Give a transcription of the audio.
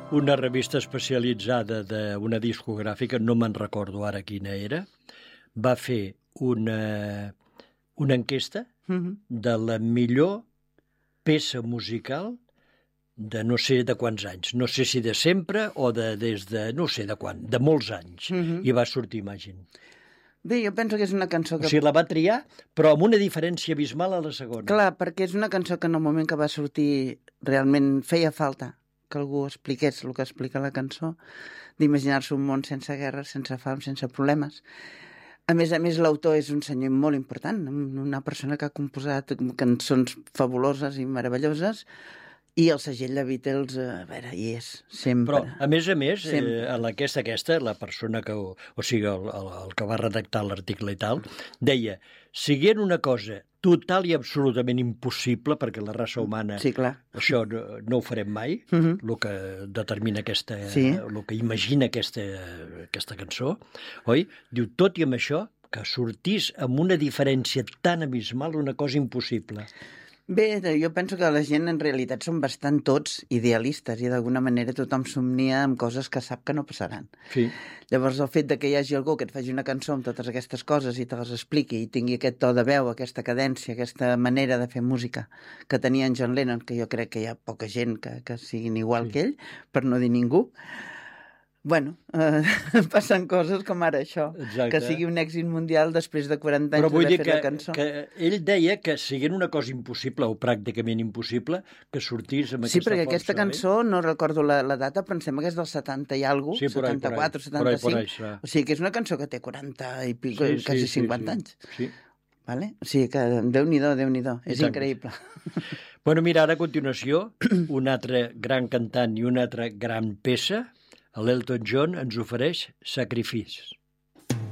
Una revista especialitzada d'una discogràfica, no me'n recordo ara quina era, va fer una enquesta de la millor peça musical de no sé de quants anys. No sé si de sempre o des de no sé de quan, de molts anys. I va sortir Imagine. Bé, jo penso que és una cançó que... O sigui, la va triar, però amb una diferència abismal a la segona. Clar, perquè és una cançó que en el moment que va sortir realment feia falta que algú expliqués el que explica la cançó, d'imaginar-se un món sense guerra, sense fam, sense problemes. A més, l'autor és un senyor molt important, una persona que ha composat cançons fabuloses i meravelloses, i el segell de Beatles, a veure, hi és, sempre. Però, a més, en l'enquesta aquesta, la persona que... O sigui, el que va redactar l'article i tal, deia, siguent una cosa total i absolutament impossible, perquè la raça humana sí, clar. Això no ho farem mai, el que determina aquesta... Sí. El que imagina aquesta cançó, oi? Diu, tot i amb això, que sortís amb una diferència tan abismal, una cosa impossible. Bé, jo penso que la gent en realitat són bastant tots idealistes i d'alguna manera tothom somnia amb coses que sap que no passaran. Sí. Llavors el fet de que hi hagi algú que et faci una cançó amb totes aquestes coses i te les expliqui i tingui aquest to de veu, aquesta cadència, aquesta manera de fer música que tenia en John Lennon, que jo crec que hi ha poca gent que siguin igual que ell, per no dir ningú, bueno, passen coses com ara això. Exacte. Que sigui un èxit mundial després de 40 anys d'haver fet la cançó. Però vull dir que ell deia que siguent una cosa impossible o pràcticament impossible, que sortís amb aquesta força. Sí, perquè aquesta cançó, no recordo la data, però em sembla que és del 70 i alguna cosa, 74, 75. O sigui que és una cançó que té 40 i pico, quasi 50 anys. Sí. Vale? O sigui que Déu-n'hi-do, Déu-n'hi-do. És increïble. Bueno, mira, ara a continuació, un altre gran cantant i una altra gran peça, l'Elton John ens ofereix Sacrifice.